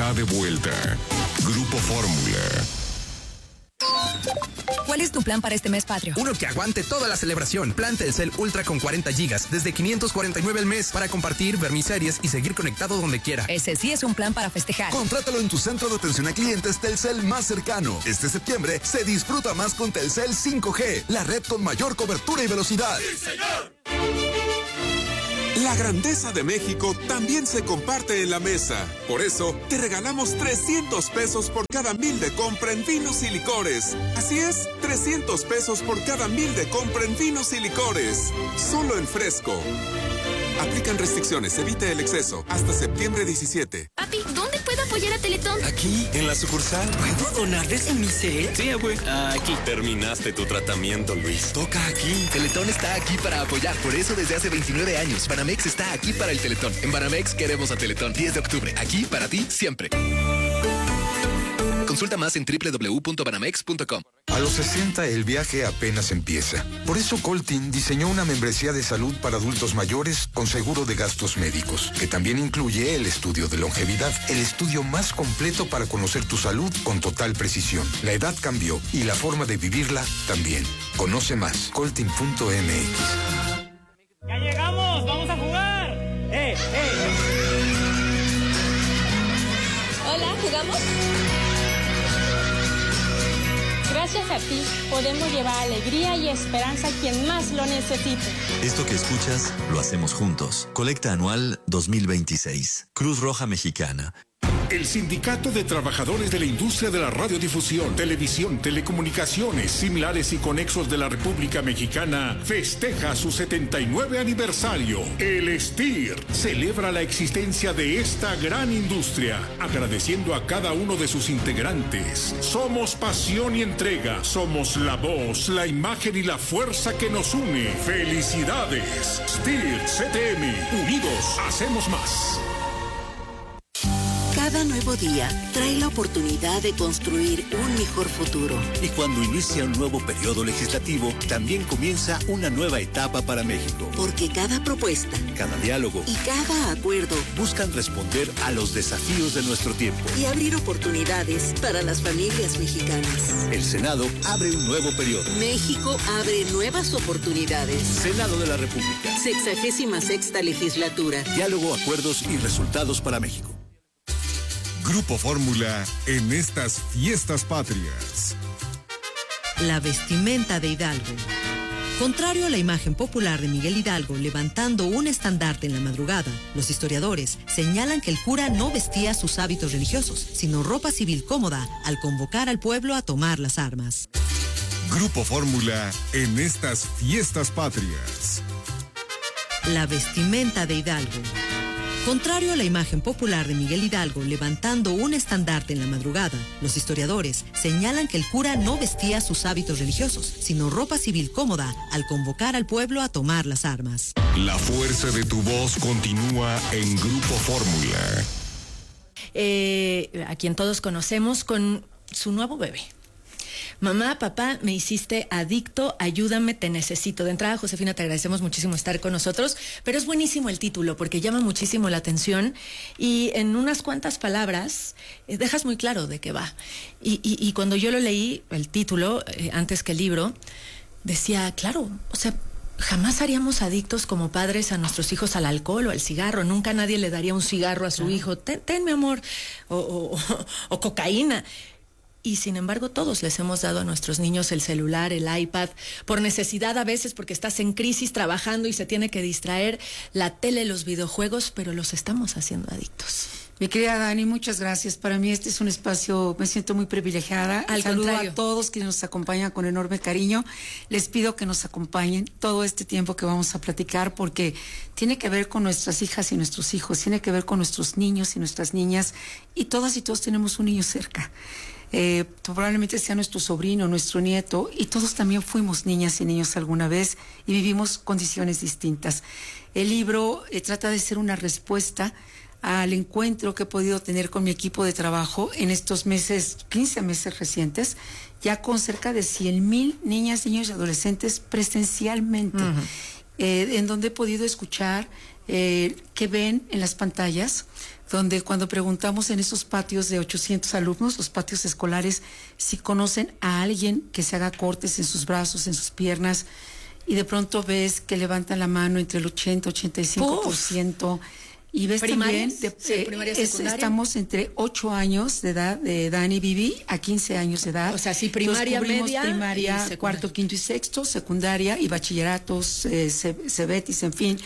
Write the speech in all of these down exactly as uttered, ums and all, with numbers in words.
está de vuelta. Grupo Fórmula. ¿Cuál es tu plan para este mes patrio? Uno que aguante toda la celebración. Plan Telcel Ultra con cuarenta gigas, desde quinientos cuarenta y nueve al mes, para compartir, ver mis series y seguir conectado donde quiera. Ese sí es un plan para festejar. Contrátalo en tu centro de atención a clientes Telcel más cercano. Este septiembre se disfruta más con Telcel cinco G, la red con mayor cobertura y velocidad. ¡Sí, señor! La grandeza de México también se comparte en la mesa. Por eso, te regalamos trescientos pesos por cada mil de compra en vinos y licores. Así es, trescientos pesos por cada mil de compra en vinos y licores. Solo en Fresco. Aplican restricciones, evite el exceso. Hasta septiembre diecisiete. Papi, ¿dónde puedo apoyar a Teletón? Aquí, en la sucursal. ¿Puedo donarles en mi cel? Sí, güey. Aquí. Terminaste tu tratamiento, Luis. Toca aquí. Teletón está aquí para apoyar. Por eso desde hace veintinueve años, Banamex está aquí para el Teletón. En Banamex queremos a Teletón. diez de octubre. Aquí para ti, siempre. Consulta más en doble u doble u doble u punto banamex punto com. A los sesenta el viaje apenas empieza. Por eso Coltin diseñó una membresía de salud para adultos mayores con seguro de gastos médicos, que también incluye el estudio de longevidad, el estudio más completo para conocer tu salud con total precisión. La edad cambió y la forma de vivirla también. Conoce más. Coltin punto m x. ¡Ya llegamos! ¡Vamos a jugar! ¡Eh, eh! Hola, ¿jugamos? Gracias a ti, podemos llevar alegría y esperanza a quien más lo necesite. Esto que escuchas, lo hacemos juntos. Colecta Anual dos mil veintiséis. Cruz Roja Mexicana. El Sindicato de Trabajadores de la Industria de la Radiodifusión, Televisión, Telecomunicaciones, Similares y Conexos de la República Mexicana festeja su setenta y nueve aniversario. El S T I R celebra la existencia de esta gran industria, agradeciendo a cada uno de sus integrantes. Somos pasión y entrega, somos la voz, la imagen y la fuerza que nos une. ¡Felicidades! S T I R C T M, unidos hacemos más. Cada nuevo día trae la oportunidad de construir un mejor futuro. Y cuando inicia un nuevo periodo legislativo, también comienza una nueva etapa para México. Porque cada propuesta, cada diálogo y cada acuerdo buscan responder a los desafíos de nuestro tiempo y abrir oportunidades para las familias mexicanas. El Senado abre un nuevo periodo. México abre nuevas oportunidades. Senado de la República. Sexagésima sexta legislatura. Diálogo, acuerdos y resultados para México. Grupo Fórmula en estas fiestas patrias. La vestimenta de Hidalgo. Contrario a la imagen popular de Miguel Hidalgo levantando un estandarte en la madrugada, los historiadores señalan que el cura no vestía sus hábitos religiosos, sino ropa civil cómoda al convocar al pueblo a tomar las armas. Grupo Fórmula en estas fiestas patrias. La vestimenta de Hidalgo. Contrario a la imagen popular de Miguel Hidalgo levantando un estandarte en la madrugada, los historiadores señalan que el cura no vestía sus hábitos religiosos, sino ropa civil cómoda al convocar al pueblo a tomar las armas. La fuerza de tu voz continúa en Grupo Fórmula. Eh, a quien todos conocemos con su nuevo bebé. Mamá, papá, me hiciste adicto, ayúdame, te necesito. De entrada, Josefina, te agradecemos muchísimo estar con nosotros, pero es buenísimo el título porque llama muchísimo la atención y en unas cuantas palabras eh, dejas muy claro de qué va. Y, y, y cuando yo lo leí, el título, eh, antes que el libro, decía, claro, o sea, jamás haríamos adictos como padres a nuestros hijos al alcohol o al cigarro. Nunca nadie le daría un cigarro a su claro. hijo. Ten, ten, mi amor, o, o, o, o cocaína. Y sin embargo todos les hemos dado a nuestros niños el celular, el iPad, por necesidad a veces porque estás en crisis trabajando y se tiene que distraer, la tele, los videojuegos, pero los estamos haciendo adictos. Mi querida Dani, muchas gracias. Para mí este es un espacio, me siento muy privilegiada. Al Saludo contrario. a todos quienes nos acompañan con enorme cariño. Les pido que nos acompañen todo este tiempo que vamos a platicar porque tiene que ver con nuestras hijas y nuestros hijos, tiene que ver con nuestros niños y nuestras niñas y todas y todos tenemos un niño cerca. Eh, probablemente sea nuestro sobrino, nuestro nieto, y todos también fuimos niñas y niños alguna vez y vivimos condiciones distintas. El libro eh, trata de ser una respuesta al encuentro que he podido tener con mi equipo de trabajo en estos meses, quince meses recientes, ya con cerca de cien mil niñas, niños y adolescentes presencialmente. Uh-huh. Eh, en donde he podido escuchar eh, qué ven en las pantallas, donde cuando preguntamos en esos patios de ochocientos alumnos, los patios escolares, si conocen a alguien que se haga cortes en sus brazos, en sus piernas, y de pronto ves que levantan la mano entre el ochenta y ochenta y cinco por ciento. Y ves también, de, sí, eh, primaria, es, secundaria. Estamos entre ocho años de edad de Dani y Vivi a quince años de edad. O sea, sí, primaria, Entonces, media primaria, y cuarto, quinto y sexto, secundaria y bachilleratos, eh, cebetis, en fin.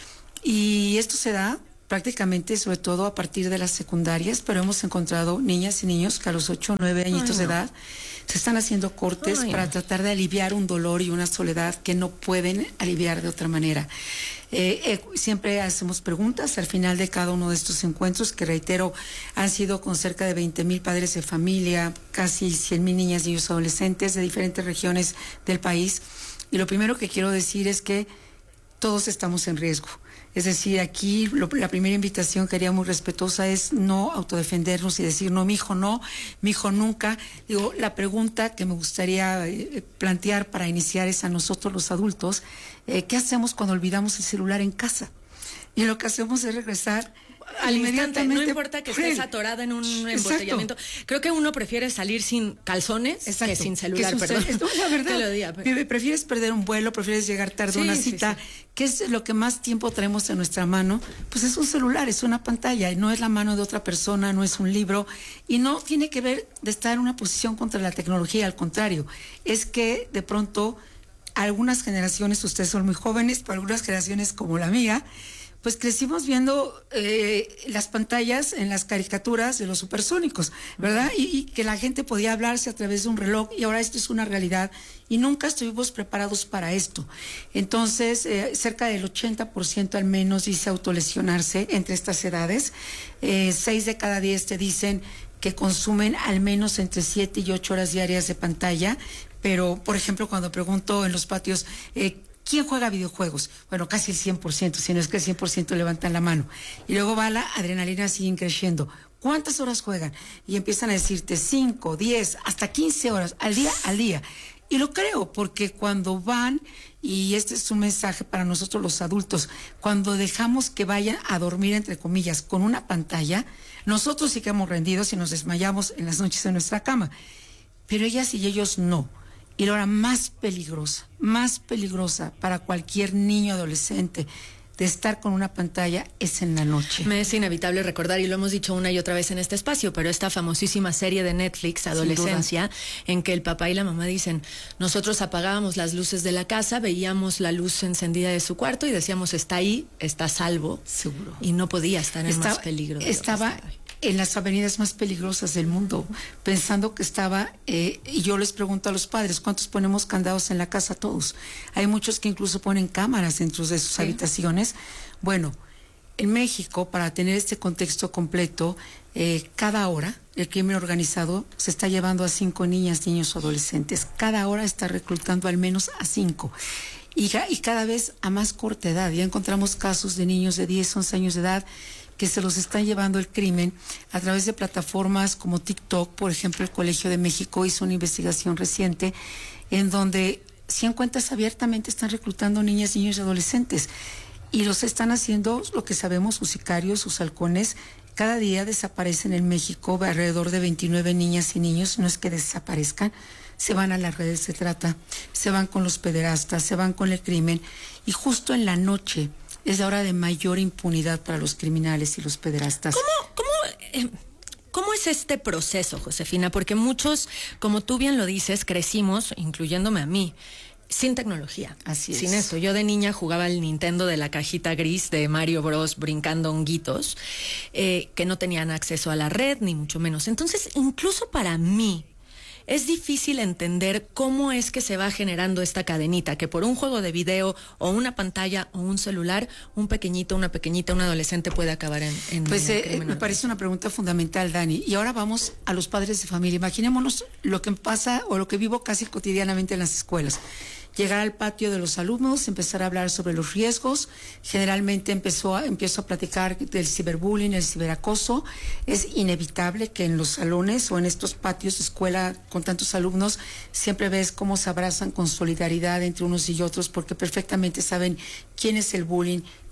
Y esto se da prácticamente, sobre todo a partir de las secundarias, pero hemos encontrado niñas y niños que a los ocho o nueve añitos Ay, no. de edad se están haciendo cortes Ay, para no. tratar de aliviar un dolor y una soledad que no pueden aliviar de otra manera. Eh, eh, siempre hacemos preguntas al final de cada uno de estos encuentros, que reitero, han sido con cerca de veinte mil padres de familia, casi cien mil niñas y niños adolescentes de diferentes regiones del país. Y lo primero que quiero decir es que todos estamos en riesgo. Es decir, aquí lo, la primera invitación que haría muy respetuosa es no autodefendernos y decir, no, mi hijo no, mi hijo nunca. Digo, la pregunta que me gustaría eh, plantear para iniciar es a nosotros los adultos, eh, ¿qué hacemos cuando olvidamos el celular en casa? Y lo que hacemos es regresar al instante, no importa que estés atorada en un embotellamiento. Exacto. Creo que uno prefiere salir sin calzones Exacto. que sin celular, que perdón. Esto es la verdad. Te lo diga, pero... Prefieres perder un vuelo, prefieres llegar tarde sí, a una cita. Sí, sí. ¿Qué es lo que más tiempo traemos en nuestra mano? Pues es un celular, es una pantalla, no es la mano de otra persona, no es un libro, y no tiene que ver de estar en una posición contra la tecnología, al contrario, es que de pronto algunas generaciones, ustedes son muy jóvenes, pero algunas generaciones como la mía, pues crecimos viendo eh, las pantallas en las caricaturas de los supersónicos, ¿verdad? Y, y que la gente podía hablarse a través de un reloj, y ahora esto es una realidad y nunca estuvimos preparados para esto. Entonces, eh, cerca del ochenta por ciento al menos dice autolesionarse entre estas edades. Eh, seis de cada diez te dicen que consumen al menos entre siete y ocho horas diarias de pantalla, pero, por ejemplo, cuando pregunto en los patios, eh, ¿quién juega videojuegos? Bueno, casi el cien por ciento, si no es que el cien por ciento levantan la mano. Y luego va la adrenalina, siguen creciendo. ¿Cuántas horas juegan? Y empiezan a decirte cinco, diez, hasta quince horas al día, al día. Y lo creo, porque cuando van, y este es un mensaje para nosotros los adultos, cuando dejamos que vayan a dormir, entre comillas, con una pantalla, nosotros sí quedamos rendidos y nos desmayamos en las noches en nuestra cama. Pero ellas y ellos no. Y la hora más peligrosa, más peligrosa para cualquier niño adolescente de estar con una pantalla es en la noche. Me es inevitable recordar, y lo hemos dicho una y otra vez en este espacio, pero esta famosísima serie de Netflix, Adolescencia, en que el papá y la mamá dicen, nosotros apagábamos las luces de la casa, veíamos la luz encendida de su cuarto y decíamos, está ahí, está a salvo. Seguro. Y no podía estar en estaba, más peligro. De estaba en las avenidas más peligrosas del mundo, pensando que estaba, eh, y yo les pregunto a los padres, ¿cuántos ponemos candados en la casa? Todos. Hay muchos que incluso ponen cámaras dentro de sus sí. habitaciones. Bueno, en México, para tener este contexto completo, eh, cada hora el crimen organizado se está llevando a cinco niñas, niños o adolescentes. Cada hora está reclutando al menos a cinco. Y, y cada vez a más corta edad. Ya encontramos casos de niños de diez, once años de edad que se los están llevando el crimen a través de plataformas como TikTok. Por ejemplo, el Colegio de México hizo una investigación reciente en donde cien cuentas abiertamente están reclutando niñas, niños y adolescentes, y los están haciendo, lo que sabemos, sus sicarios, sus halcones. Cada día desaparecen en México alrededor de veintinueve niñas y niños. No es que desaparezcan, se van a las redes de trata, se van con los pederastas, se van con el crimen, y justo en la noche es la hora de mayor impunidad para los criminales y los pederastas. ¿Cómo, cómo, eh, cómo es este proceso, Josefina? Porque muchos, como tú bien lo dices, crecimos, incluyéndome a mí, sin tecnología. Así es. Sin esto. Yo de niña jugaba el Nintendo de la cajita gris de Mario Bros. Brincando honguitos, eh, que no tenían acceso a la red, ni mucho menos. Entonces, incluso para mí, es difícil entender cómo es que se va generando esta cadenita, que por un juego de video o una pantalla o un celular, un pequeñito, una pequeñita, un adolescente puede acabar en, en Pues eh, me parece una pregunta fundamental, Dani. Y ahora vamos a los padres de familia. Imaginémonos lo que pasa o lo que vivo casi cotidianamente en las escuelas. Llegar al patio de los alumnos, empezar a hablar sobre los riesgos. Generalmente empezó a, empiezo a platicar del ciberbullying, el ciberacoso. Es inevitable que en los salones o en estos patios de escuela con tantos alumnos siempre ves cómo se abrazan con solidaridad entre unos y otros, porque perfectamente saben quién es el bullying,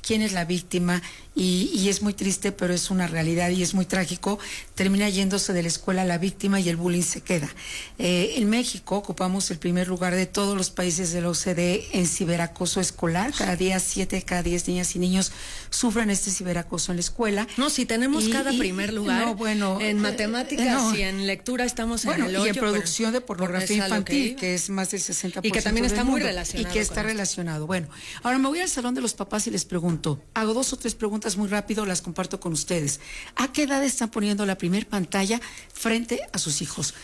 quién es la víctima, y, y es muy triste, pero es una realidad y es muy trágico. Termina yéndose de la escuela la víctima y el bullying se queda. Eh, en México ocupamos el primer lugar de todos los países de la O C D en ciberacoso escolar. Cada día siete, cada diez niñas y niños sufren este ciberacoso en la escuela. No, si tenemos y, cada y, primer lugar. No, bueno, en matemáticas no, y en lectura estamos bueno, en el ocho. Y en producción de pornografía infantil, que, que es más del sesenta por ciento. Y que también está muy relacionado. Y que está relacionado. Bueno, ahora me voy al salón de los papás y les pregunto, hago dos o tres preguntas muy rápido, las comparto con ustedes. ¿A qué edad están poniendo la primer pantalla frente a sus hijos?